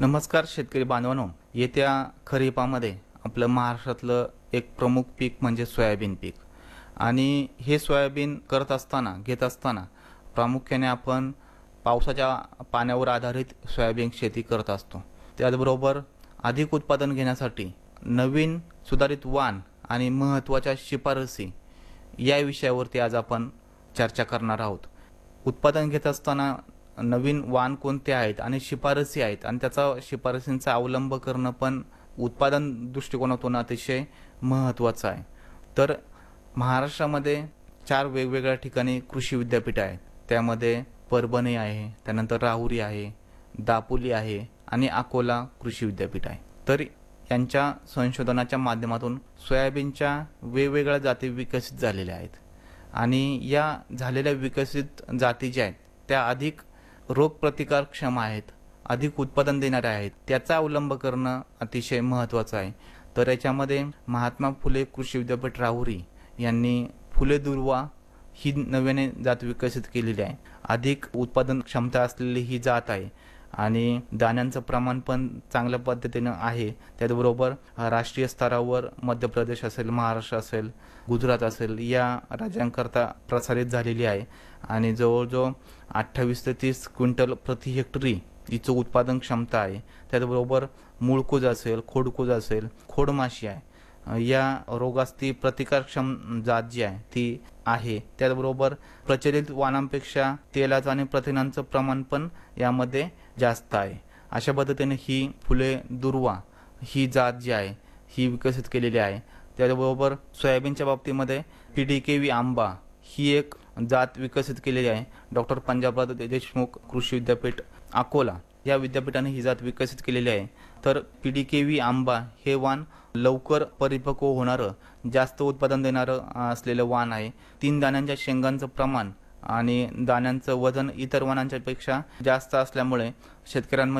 नमस्कार शेतकरी बांधवांनो, येत्या खरीपामध्ये आपलं महाराष्ट्रातलं एक प्रमुख पीक म्हणजे सोयाबीन पीक आणि हे सोयाबीन घेत असताना प्रामुख्याने आपण पावसाच्या पाण्यावर आधारित सोयाबीन शेती करत असतो। त्याचबरोबर अधिक उत्पादन घेण्यासाठी नवीन सुधारित वाण आणि महत्त्वाच्या शिफारसी या विषयावरती आज आपण चर्चा करणार आहोत। उत्पादन घेत असताना नवीन वाण कोणते आहेत आणि शिफारसी आहेत आणि त्याचा शिफारसींचा अवलंब करणं पण उत्पादन दृष्टिकोनातून अतिशय महत्त्वाचं आहे। तर महाराष्ट्रामध्ये 4 वेगवेगळ्या ठिकाणी कृषी विद्यापीठ आहेत। त्यामध्ये परभणी आहे, त्यानंतर राहुरी आहे, दापोली आहे आणि अकोला कृषी विद्यापीठ आहे। तर यांच्या संशोधनाच्या माध्यमातून सोयाबीनच्या वेगवेगळ्या जाती विकसित झालेल्या आहेत आणि या झालेल्या विकसित जाती ज्या आहेत त्या अधिक रोगप्रतिकारक्षम आहेत, अधिक उत्पादन देणाऱ्या आहेत। त्याचा अवलंब करणं अतिशय महत्त्वाचं आहे। तर याच्यामध्ये महात्मा फुले कृषी विद्यापीठ राहुरी यांनी फुले दुर्वा ही नव्याने जात विकसित केलेली आहे। अधिक उत्पादन क्षमता असलेली ही जात आहे आणि दाण्यांचं प्रमाण पण चांगल्या पद्धतीनं आहे। त्याचबरोबर राष्ट्रीय स्तरावर मध्य प्रदेश असेल, महाराष्ट्र असेल, गुजरात असेल या राज्यांकरता प्रसारित झालेली आहे आणि जवळजवळ 28 ते 30 क्विंटल प्रति हेक्टरी हिचं उत्पादन क्षमता आहे। त्याचबरोबर मूळकूज असेल, खोडकूज असेल, खोडमाशी आहे, या रोगास ती प्रतिकारक्षम जात जी आहे ती आहे। त्याचबरोबर प्रचलित वाणांपेक्षा तेलाचं आणि प्रथिनांचं प्रमाण पण यामध्ये जास्त आहे। अशा पद्धतीने ही फुले दुर्वा ही जात जी आहे ही विकसित केलेली आहे। त्याचबरोबर सोयाबीनच्या बाबतीमध्ये PDKV आंबा ही एक जात विकसित केलेली आहे। डॉक्टर पंजाबराव देशमुख कृषी विद्यापीठ अकोला या विद्यापीठाने ही जात विकसित केलेली आहे। तर PDKV आंबा हे वाण लवकर परिपक्व होणारं, जास्त उत्पादन देणारं असलेलं वाण आहे। 3 दाण्यांच्या शेंगांचं प्रमाण आणि दाण्यांचं वजन इतर वाणांच्या पेक्षा जास्त असल्यामुळे शेतकऱ्यांमध्ये